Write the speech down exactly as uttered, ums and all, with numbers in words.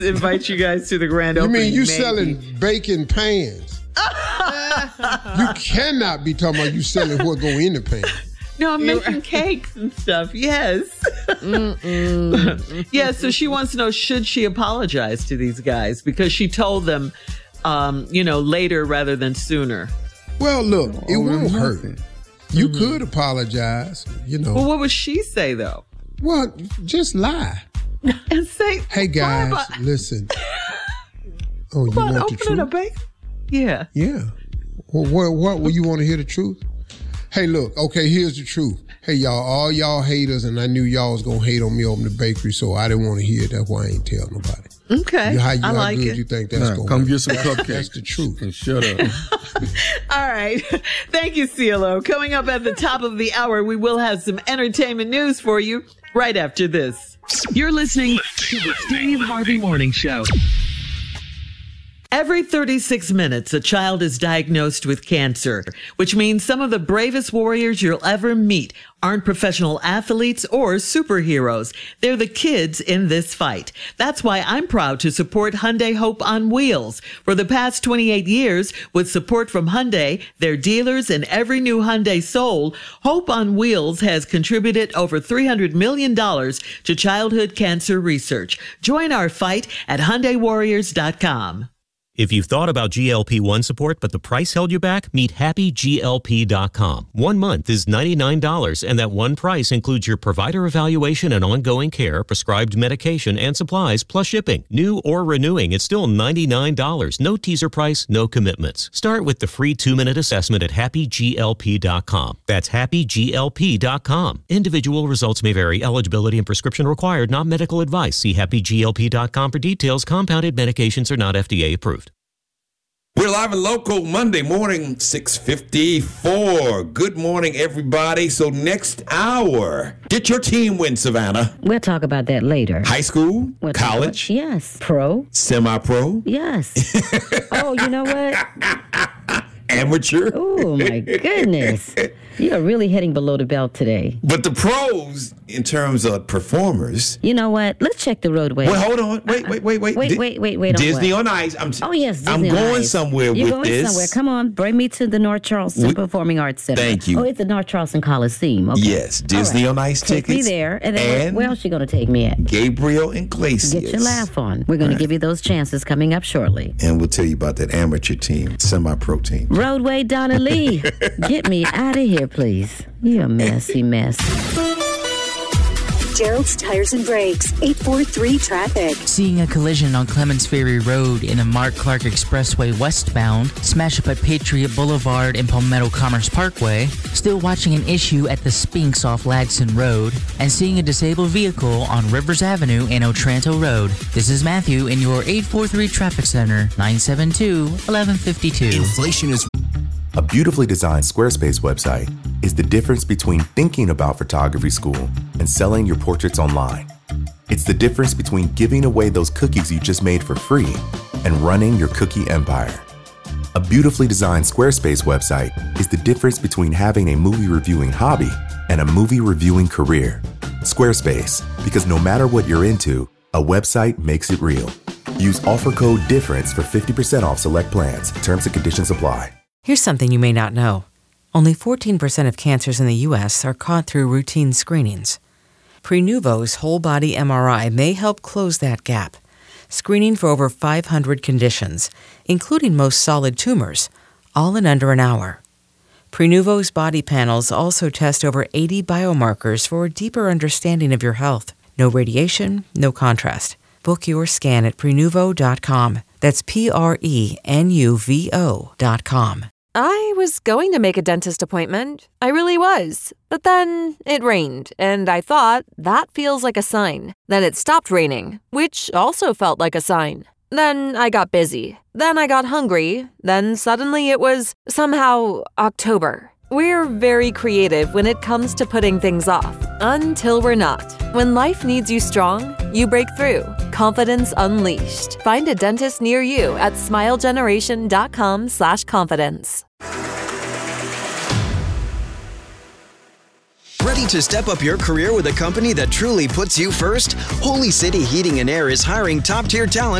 invite you guys to the grand you opening. You mean you maybe. selling bacon pans? You cannot be talking about you selling what go in the pan. No, I'm making cakes and stuff. Yes. Yeah, so she wants to know, should she apologize to these guys? Because she told them, um, you know, later rather than sooner. Well, look, it oh, won't hurt. nothing. You mm-hmm. could apologize, you know. Well, what would she say, though? Well, just lie. And say, hey, guys, I- listen. Oh, you want want the truth? A bake? Yeah. Yeah. Well, what, what, what, you want to hear the truth? Hey, look, okay, here's the truth. Hey, y'all, all y'all haters, and I knew y'all was going to hate on me over the bakery, so I didn't want to hear it. That's why I ain't tell nobody. Okay. You, how you, I how like good it. you think that's Nah, going to come be? get some cupcakes. That's the truth. And shut up. All right. Thank you, CeeLo. Coming up at the top of the hour, we will have some entertainment news for you right after this. You're listening to the Steve Harvey Morning Show. Every thirty-six minutes, a child is diagnosed with cancer, which means some of the bravest warriors you'll ever meet aren't professional athletes or superheroes. They're the kids in this fight. That's why I'm proud to support Hyundai Hope on Wheels. For the past twenty-eight years, with support from Hyundai, their dealers, and every new Hyundai sold, Hope on Wheels has contributed over three hundred million dollars to childhood cancer research. Join our fight at Hyundai Warriors dot com. If you've thought about G L P one support, but the price held you back, meet Happy G L P dot com. One month is ninety-nine dollars, and that one price includes your provider evaluation and ongoing care, prescribed medication, and supplies, plus shipping. New or renewing, it's still ninety-nine dollars. No teaser price, no commitments. Start with the free two-minute assessment at Happy G L P dot com. That's Happy G L P dot com. Individual results may vary. Eligibility and prescription required, not medical advice. See Happy G L P dot com for details. Compounded medications are not F D A approved. We're live and local Monday morning, six fifty-four. Good morning, everybody. So next hour, did your team win, Savannah? We'll talk about that later. High school? We'll talk college? about- yes. Pro? Semi-pro? Yes. Oh, you know what? Amateur? Oh, my goodness. You are really hitting below the belt today. But the pros, in terms of performers... You know what? Let's check the roadway. Wait, hold on. Wait, wait, wait, wait. Wait, Di- wait, wait, wait. Disney on, on Ice. I'm t- oh, yes, Disney I'm on going Ice. somewhere You're with going this. somewhere. Come on, bring me to the North Charleston We- Performing Arts Center. Thank you. Oh, it's the North Charleston Coliseum. Okay. Yes, Disney All right. on Ice take tickets. me there, and then and where else you going to take me at? Gabriel and Glacius. Get your laugh on. We're going Right. to give you those chances coming up shortly. And we'll tell you about that amateur team, semi-pro team. Roadway Donna Lee, get me out of here, please. You a messy mess. Gerald's Tires and Brakes, eight four three traffic. Seeing a collision on Clements Ferry Road in a Mark Clark Expressway westbound, smash up at Patriot Boulevard and Palmetto Commerce Parkway, still watching an issue at the Spinks off Ladson Road, and seeing a disabled vehicle on Rivers Avenue and Otranto Road. This is Matthew in your eight four three Traffic Center, nine seven two, one one five two. Inflation is... A beautifully designed Squarespace website is the difference between thinking about photography school and selling your portraits online. It's the difference between giving away those cookies you just made for free and running your cookie empire. A beautifully designed Squarespace website is the difference between having a movie reviewing hobby and a movie reviewing career. Squarespace, because no matter what you're into, a website makes it real. Use offer code DIFFERENCE for fifty percent off select plans. Terms and conditions apply. Here's something you may not know. Only fourteen percent of cancers in the U S are caught through routine screenings. Prenuvo's whole-body M R I may help close that gap, screening for over five hundred conditions, including most solid tumors, all in under an hour. Prenuvo's body panels also test over eighty biomarkers for a deeper understanding of your health. No radiation, no contrast. Book your scan at Prenuvo dot com. That's P R E N U V O dot com. I was going to make a dentist appointment. I really was. But then it rained, and I thought, that feels like a sign. Then it stopped raining, which also felt like a sign. Then I got busy. Then I got hungry. Then suddenly it was somehow October. We're very creative when it comes to putting things off, until we're not. When life needs you strong, you break through. Confidence unleashed. Find a dentist near you at smilegeneration.com slash confidence. Ready to step up your career with a company that truly puts you first? Holy City Heating and Air is hiring top-tier talent